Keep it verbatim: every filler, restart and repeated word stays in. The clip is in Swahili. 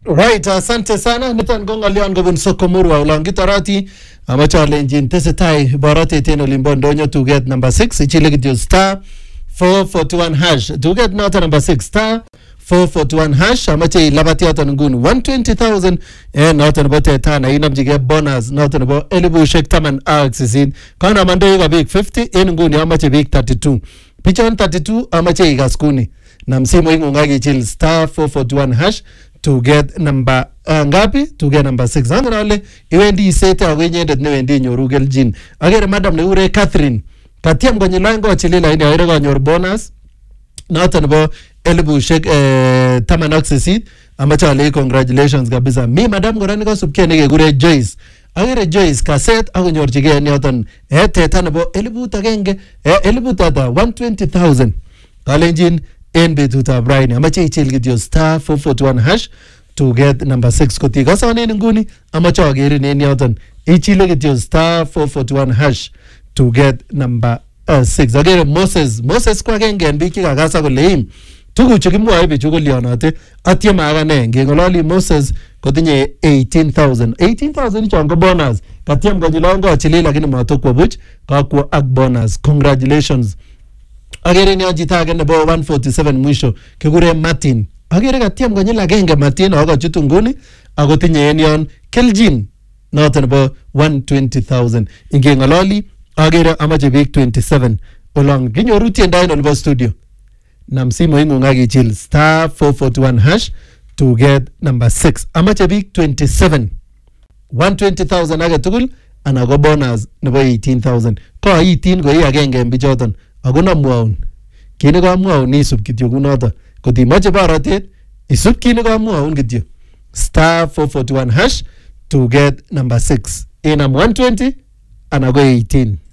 Right, asante sana. Nitan gonga lian gobun sokomuru wa ulangi tarati. Amacha lenjin tesetai barate teno limbondonyo to get number six. Ichile gityo star four forty-one hash. To get not number six star four forty-one hash. Amacha ilabati ata ngun one hundred twenty thousand. Eh, not about tana. Inam jige bonus. Not about elibu shek taman axisin. Kana mando yiga big fifty. En nguni amacha big thirty-two. Pichon thirty-two amacha yiga skuni. Na msimu ingu ngagi chil star four forty-one hash. To get number uh, ngapi to get number six. Anga na ole iwendi isete awenye ndet ne wendi nyoru geljin. Agere madam ne ure Catherine. Katiam kwenye lango achilila ini awere kwa nyor bonus. Na hata nebo elibu shek eh, tamanak sisit. Amacha wale congratulations kabisa. Mi madam korani kwa subkia nige kure Joyce. Agere Joyce kaset ako nyor chige ni hotan. Eh teta nebo elibu takenge. Eh elibu tata one hundred twenty thousand. Kalenjin en betuta Brian amache ichil kityo star four forty-one hash to get number six koti kasa wane nguni amache agere ne yoton ichile kityo star four forty-one hash to get number uh, six agere Moses Moses kwa gengen biki kagasa kole im tugu chikimwae bichu kolionate atyem agane ngengololi Moses kotinye eighteen thousand eighteen thousand ichongo bonus katyem kanyilongo achile lakini matokwa buch kakwa ak bonus. Congratulations. Agere ni ajita agene bo one forty-seven mwisho kegure Martin. Agere katiam kanyila genge Martin aga chutunguni agotinye enion keljin noten bo one hundred twenty thousand. Inge ngaloli agere amache big twenty-seven olong ginyoru tienda ino nebo studio. Na msimu ingu ngagi chill star four forty-one hash to get number six. Amache big twenty-seven. one hundred twenty thousand age tugul anago bonus nebo eighteen thousand. Ko eighteen ko iya genge mbichoton. Aguna muaun kini ka muaun isub kityo kunoto koti mache baratet isub kini ka muaun kityo star four forty-one hash to get number six in am one hundred twenty and I go eighteen.